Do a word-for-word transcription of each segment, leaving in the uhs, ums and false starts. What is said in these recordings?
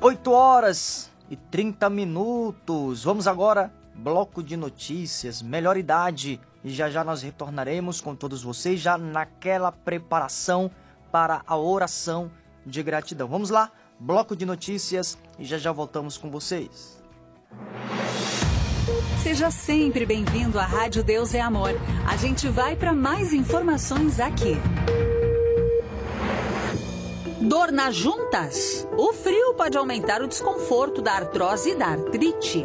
oito horas e trinta minutos. Vamos agora, bloco de notícias, melhor idade. E já já nós retornaremos com todos vocês, já naquela preparação para a oração de gratidão. Vamos lá, bloco de notícias e já já voltamos com vocês. Seja sempre bem-vindo à Rádio Deus é Amor. A gente vai para mais informações aqui. Dor nas juntas? O frio pode aumentar o desconforto da artrose e da artrite.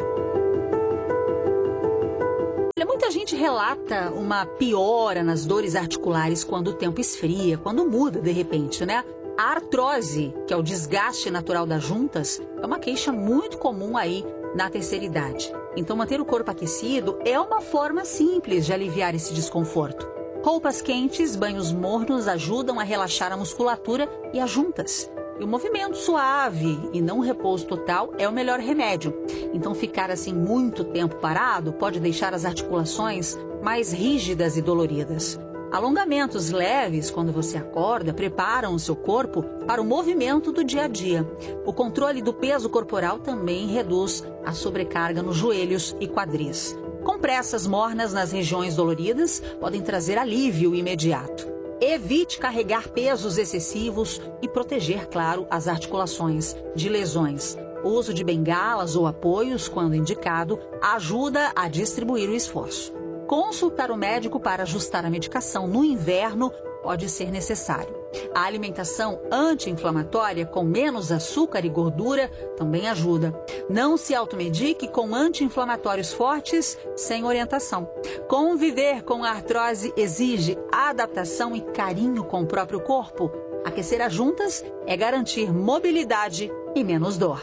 Muita gente relata uma piora nas dores articulares quando o tempo esfria, quando muda de repente, né? A artrose, que é o desgaste natural das juntas, é uma queixa muito comum aí na terceira idade. Então, manter o corpo aquecido é uma forma simples de aliviar esse desconforto. Roupas quentes, banhos mornos ajudam a relaxar a musculatura e as juntas. E o movimento suave e não repouso total é o melhor remédio. Então, ficar assim muito tempo parado pode deixar as articulações mais rígidas e doloridas. Alongamentos leves, quando você acorda, preparam o seu corpo para o movimento do dia a dia. O controle do peso corporal também reduz a sobrecarga nos joelhos e quadris. Compressas mornas nas regiões doloridas podem trazer alívio imediato. Evite carregar pesos excessivos e proteger, claro, as articulações de lesões. O uso de bengalas ou apoios, quando indicado, ajuda a distribuir o esforço. Consultar o médico para ajustar a medicação no inverno pode ser necessário. A alimentação anti-inflamatória com menos açúcar e gordura também ajuda. Não se automedique com anti-inflamatórios fortes sem orientação. Conviver com a artrose exige adaptação e carinho com o próprio corpo. Aquecer as juntas é garantir mobilidade e menos dor.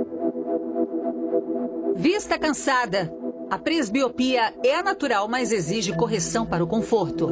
Vista cansada. A presbiopia é natural, mas exige correção para o conforto.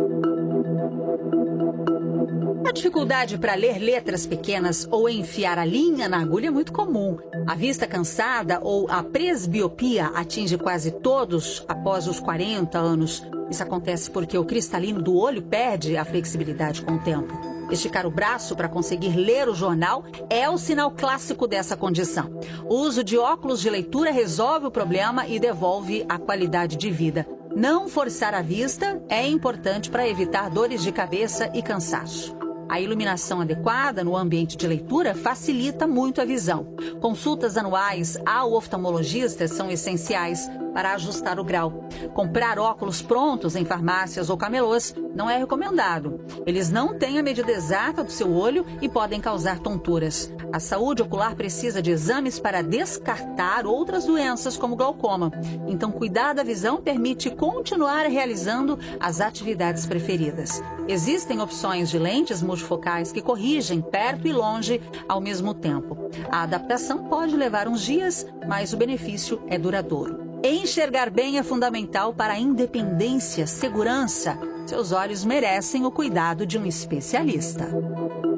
A dificuldade para ler letras pequenas ou enfiar a linha na agulha é muito comum. A vista cansada ou a presbiopia atinge quase todos após os quarenta anos. Isso acontece porque o cristalino do olho perde a flexibilidade com o tempo. Esticar o braço para conseguir ler o jornal é o sinal clássico dessa condição. O uso de óculos de leitura resolve o problema e devolve a qualidade de vida. Não forçar a vista é importante para evitar dores de cabeça e cansaço. A iluminação adequada no ambiente de leitura facilita muito a visão. Consultas anuais ao oftalmologista são essenciais para ajustar o grau. Comprar óculos prontos em farmácias ou camelôs não é recomendado. Eles não têm a medida exata do seu olho e podem causar tonturas. A saúde ocular precisa de exames para descartar outras doenças como glaucoma. Então, cuidar da visão permite continuar realizando as atividades preferidas. Existem opções de lentes multifocais que corrigem perto e longe ao mesmo tempo. A adaptação pode levar uns dias, mas o benefício é duradouro. Enxergar bem é fundamental para a independência, segurança. Seus olhos merecem o cuidado de um especialista.